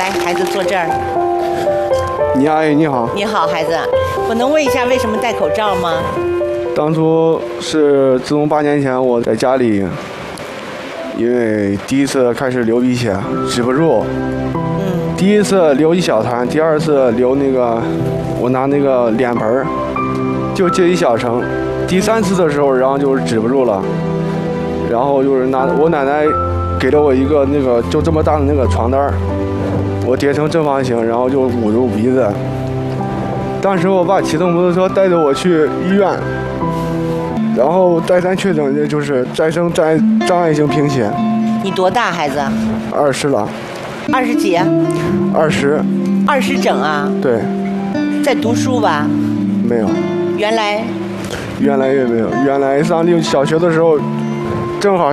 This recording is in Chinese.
来，孩子坐这儿。 你阿姨你好。 你好，孩子，我能问一下为什么戴口罩吗？ 当初是自从8年前我在家里，因为第一次开始流鼻血，止不住。第一次流一小滩，第二次流那个，我拿那个脸盆儿，就接一小层。第3次的时候，然后就是止不住了，然后就是我奶奶给了我一个那个就这么大的那个床单儿，我叠成正方形，然后就捂住鼻子。当时我爸骑动摩托车带着我去医院，然后再三确诊的就是再生障碍性贫血。 你多大，孩子 ？20了。 20几 ？20。 20整啊？ 对。 在读书吧？ 没有。 原来也没有。原来上小学的时候，正好